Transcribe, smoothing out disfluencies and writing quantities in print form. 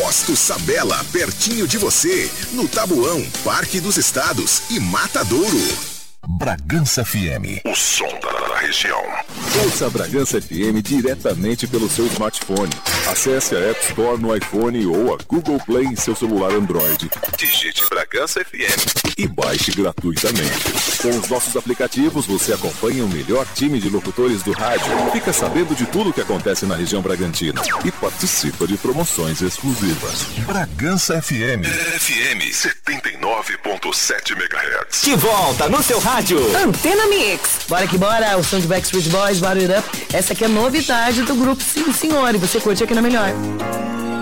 Posto Sabela, pertinho de você, no Tabuão, Parque dos Estados e Matadouro. Bragança FM, o som da região. Ouça a Bragança FM diretamente pelo seu smartphone. Acesse a App Store no iPhone ou a Google Play em seu celular Android. Digite Bragança FM e baixe gratuitamente. Com os nossos aplicativos, você acompanha o melhor time de locutores do rádio, fica sabendo de tudo o que acontece na região bragantina e participa de promoções exclusivas. Bragança FM. FM 79.7 MHz. De volta no seu rádio. Antena Mix. Bora que bora, o som de Backstreet Boys, Bottle It Up. Essa aqui é a novidade do grupo, sim senhor, e você curte aqui na Melhor.